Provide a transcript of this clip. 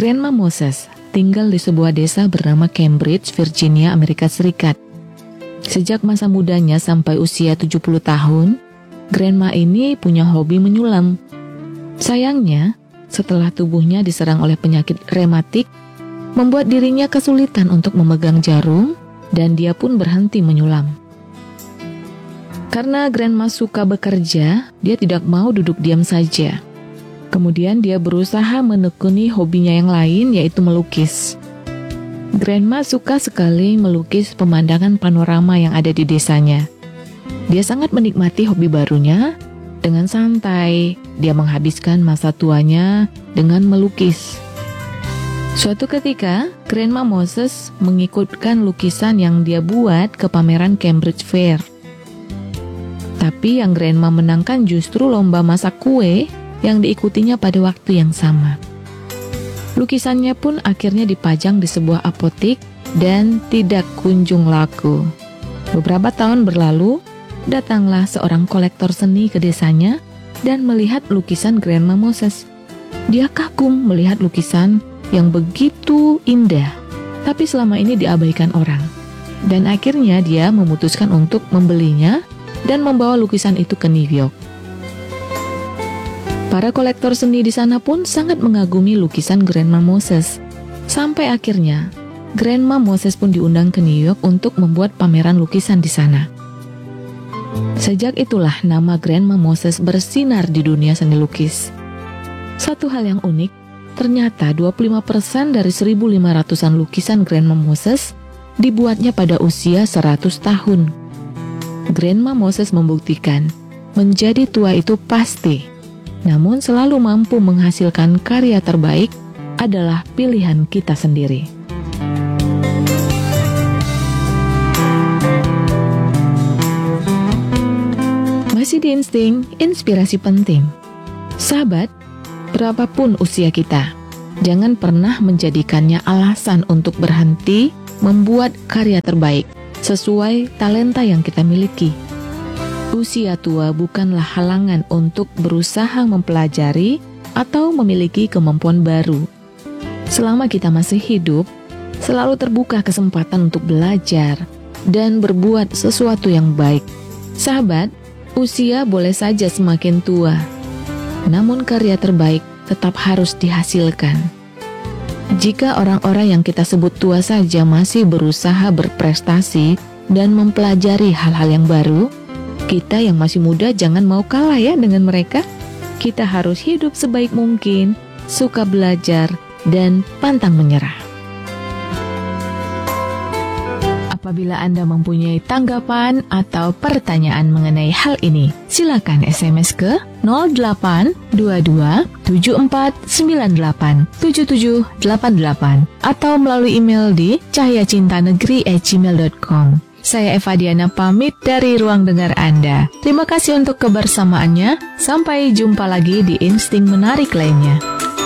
Grandma Moses tinggal di sebuah desa bernama Cambridge, Virginia, Amerika Serikat. Sejak masa mudanya sampai usia 70 tahun, Grandma ini punya hobi menyulam. Sayangnya, setelah tubuhnya diserang oleh penyakit rematik, membuat dirinya kesulitan untuk memegang jarum dan dia pun berhenti menyulam. Karena Grandma suka bekerja, dia tidak mau duduk diam saja. Kemudian dia berusaha menekuni hobinya yang lain, yaitu melukis. Grandma suka sekali melukis pemandangan panorama yang ada di desanya. Dia sangat menikmati hobi barunya. Dengan santai, dia menghabiskan masa tuanya dengan melukis. Suatu ketika, Grandma Moses mengikutkan lukisan yang dia buat ke pameran Cambridge Fair. Tapi yang Grandma menangkan justru lomba masak kue yang diikutinya pada waktu yang sama. Lukisannya pun akhirnya dipajang di sebuah apotik dan tidak kunjung laku. Beberapa tahun berlalu, datanglah seorang kolektor seni ke desanya dan melihat lukisan Grandma Moses. Dia kagum melihat lukisan yang begitu indah, tapi selama ini diabaikan orang. Dan akhirnya dia memutuskan untuk membelinya dan membawa lukisan itu ke New York. Para kolektor seni di sana pun sangat mengagumi lukisan Grandma Moses. Sampai akhirnya, Grandma Moses pun diundang ke New York untuk membuat pameran lukisan di sana. Sejak itulah nama Grandma Moses bersinar di dunia seni lukis. Satu hal yang unik, ternyata 25% dari 1.500-an lukisan Grandma Moses dibuatnya pada usia 100 tahun. Grandma Moses membuktikan menjadi tua itu pasti, namun selalu mampu menghasilkan karya terbaik adalah pilihan kita sendiri. Masih di Insting, inspirasi penting. Sahabat, berapapun usia kita, jangan pernah menjadikannya alasan untuk berhenti membuat karya terbaik sesuai talenta yang kita miliki. Usia tua bukanlah halangan untuk berusaha mempelajari atau memiliki kemampuan baru. Selama kita masih hidup, selalu terbuka kesempatan untuk belajar dan berbuat sesuatu yang baik. Sahabat, usia boleh saja semakin tua, namun karya terbaik tetap harus dihasilkan. Jika orang-orang yang kita sebut tua saja masih berusaha berprestasi dan mempelajari hal-hal yang baru, kita yang masih muda jangan mau kalah ya dengan mereka. Kita harus hidup sebaik mungkin, suka belajar, dan pantang menyerah. Apabila Anda mempunyai tanggapan atau pertanyaan mengenai hal ini, silakan SMS ke 0822-7498-7788 atau melalui email di cahyacintanegeri@gmail.com. Saya Eva Diana pamit dari ruang dengar Anda. Terima kasih untuk kebersamaannya. Sampai jumpa lagi di Insting Menarik lainnya.